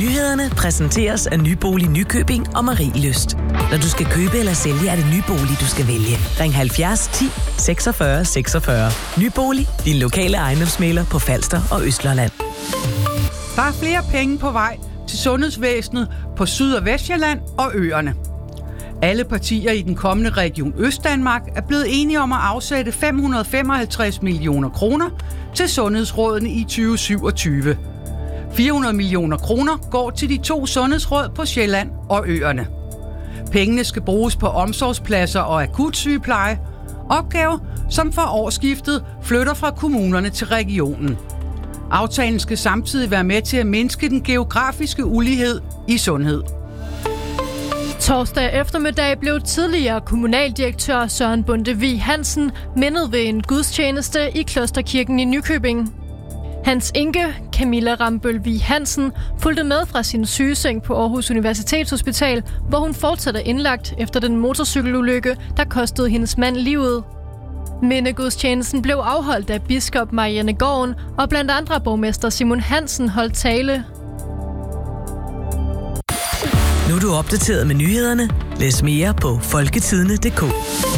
Nyhederne præsenteres af Nybolig Nykøbing og Marielyst. Når du skal købe eller sælge, er det Nybolig, du skal vælge. Ring 70 10 46 46. Nybolig, din lokale ejendomsmægler på Falster og Østlandet. Der er flere penge på vej til sundhedsvæsenet på Syd- og Vestjylland og øerne. Alle partier i den kommende Region Østdanmark er blevet enige om at afsætte 555 millioner kroner til sundhedsrådene i 2027. 400 millioner kroner går til de 2 sundhedsråd på Sjælland og øerne. Pengene skal bruges på omsorgspladser og akutsygepleje, opgaver som for årsskiftet flytter fra kommunerne til regionen. Aftalen skal samtidig være med til at mindske den geografiske ulighed i sundhed. Torsdag eftermiddag blev tidligere kommunaldirektør Søren Bonde Hansen mindet ved en gudstjeneste i Klosterkirken i Nykøbing. Hans enke, Camilla Rambøl Hansen, fulgte med fra sin sygeseng på Aarhus Universitetshospital, hvor hun fortsat er indlagt efter den motorcykelulykke, der kostede hendes mand livet. Mindegudstjenesten blev afholdt af biskop Marianne Gården, og blandt andre borgmester Simon Hansen holdt tale. Nu er du opdateret med nyhederne. Læs mere på folketidene.dk.